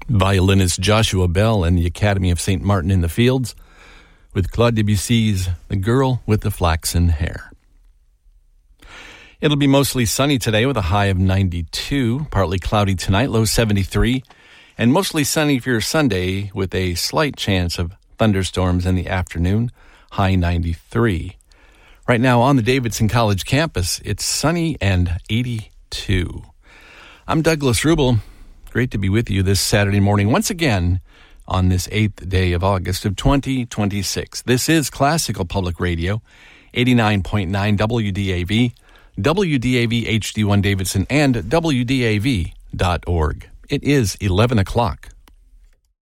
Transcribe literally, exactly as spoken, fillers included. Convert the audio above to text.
Violinist Joshua Bell and the Academy of Saint Martin in the Fields with Claude Debussy's The Girl with the Flaxen Hair. It'll be mostly sunny today with a high of ninety-two, partly cloudy tonight, low seventy-three, and mostly sunny for your Sunday with a slight chance of thunderstorms in the afternoon, high ninety-three. Right now on the Davidson College campus, it's sunny and eighty-two. I'm Douglas Rubel. Great to be with you this Saturday morning once again on this eighth day of August of twenty twenty-six. This is Classical Public Radio, eighty-nine point nine W D A V, W D A V H D one Davidson, and W D A V dot org. It is eleven o'clock.